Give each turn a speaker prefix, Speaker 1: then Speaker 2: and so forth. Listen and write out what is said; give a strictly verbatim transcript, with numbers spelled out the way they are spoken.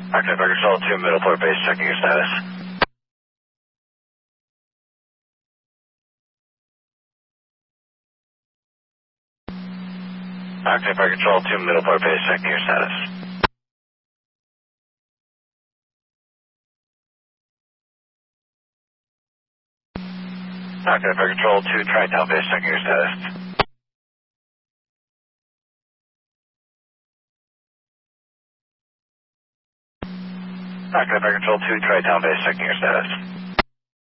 Speaker 1: Octave Air Control two, Middleport Base, checking your status. Octave Air Control two, Middleport Base, checking your status. Octave Air Control two, Tri-Town Base, checking your status. Octave Air Control two, Tri-Town Base, checking your status.